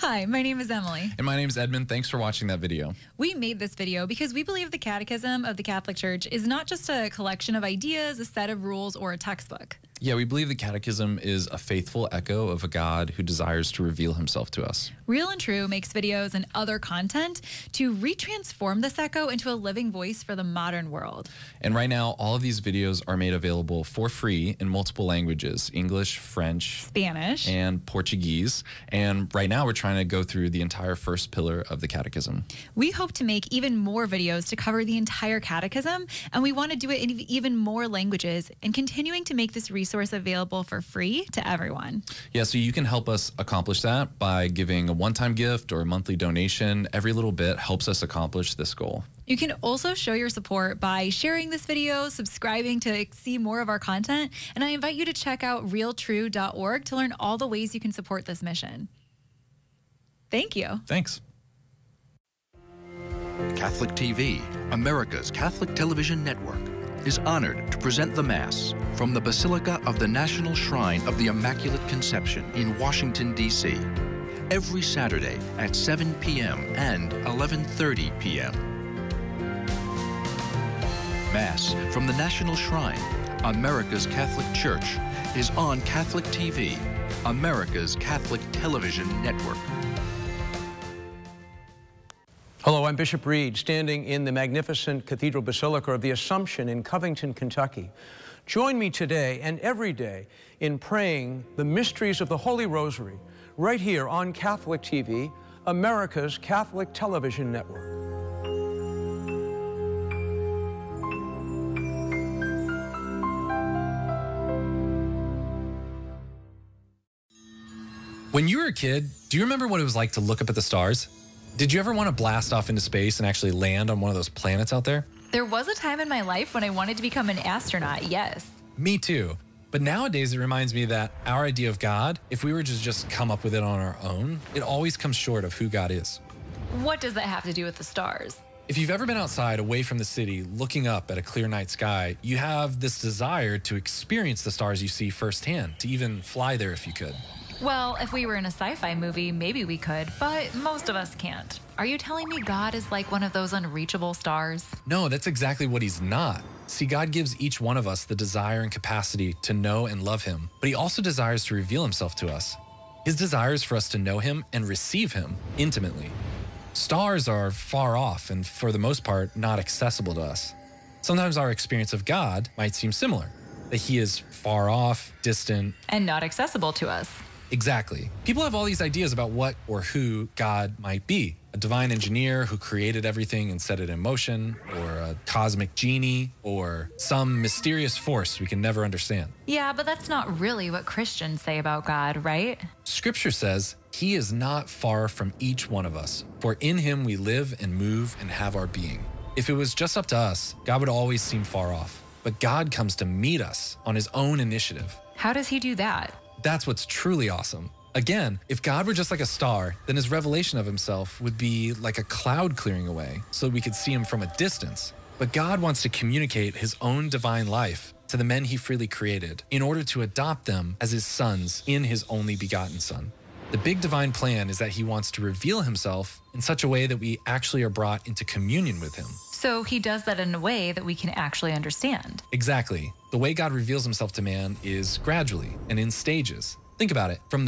Hi, my name is Emily. And my name is Edmund. Thanks for watching that video. We made this video because we believe the Catechism of the Catholic Church is not just a collection of ideas, a set of rules, or a textbook. Yeah, we believe the Catechism is a faithful echo of a God who desires to reveal himself to us. Real and True makes videos and other content to retransform this echo into a living voice for the modern world. And right now, all of these videos are made available for free in multiple languages: English, French, Spanish, and Portuguese. And right now, we're trying to go through the entire first pillar of the Catechism. We hope to make even more videos to cover the entire Catechism, and we want to do it in even more languages and continuing to make this resource available for free to everyone. Yeah, so you can help us accomplish that by giving a one-time gift or a monthly donation. Every little bit helps us accomplish this goal. You can also show your support by sharing this video, subscribing to see more of our content, and I invite you to check out realtrue.org to learn all the ways you can support this mission. Thank you. Thanks. Catholic TV, America's Catholic television network, is honored to present the Mass from the Basilica of the National Shrine of the Immaculate Conception in Washington, D.C., every Saturday at 7 p.m. and 11:30 p.m. Mass from the National Shrine, America's Catholic Church, is on Catholic TV, America's Catholic television network. Hello, I'm Bishop Reed, standing in the magnificent Cathedral Basilica of the Assumption in Covington, Kentucky. Join me today and every day in praying the mysteries of the Holy Rosary right here on Catholic TV, America's Catholic television network. When you were a kid, do you remember what it was like to look up at the stars? Did you ever want to blast off into space and actually land on one of those planets out there? There was a time in my life when I wanted to become an astronaut, yes. Me too. But nowadays it reminds me that our idea of God, if we were to just come up with it on our own, it always comes short of who God is. What does that have to do with the stars? If you've ever been outside away from the city looking up at a clear night sky, you have this desire to experience the stars you see firsthand, to even fly there if you could. Well, if we were in a sci-fi movie, maybe we could, but most of us can't. Are you telling me God is like one of those unreachable stars? No, that's exactly what he's not. See, God gives each one of us the desire and capacity to know and love him, but he also desires to reveal himself to us. His desire is for us to know him and receive him intimately. Stars are far off and, for the most part, not accessible to us. Sometimes our experience of God might seem similar, that he is far off, distant, and not accessible to us. Exactly. People have all these ideas about what or who God might be. A divine engineer who created everything and set it in motion, or a cosmic genie, or some mysterious force we can never understand. Yeah, but that's not really what Christians say about God, right? Scripture says he is not far from each one of us, for in him we live and move and have our being. If it was just up to us, God would always seem far off. But God comes to meet us on his own initiative. How does he do that? That's what's truly awesome. Again, if God were just like a star, then his revelation of himself would be like a cloud clearing away so we could see him from a distance. But God wants to communicate his own divine life to the men he freely created in order to adopt them as his sons in his only begotten Son. The big divine plan is that he wants to reveal himself in such a way that we actually are brought into communion with him. So he does that in a way that we can actually understand. Exactly. The way God reveals himself to man is gradually and in stages. Think about it. From the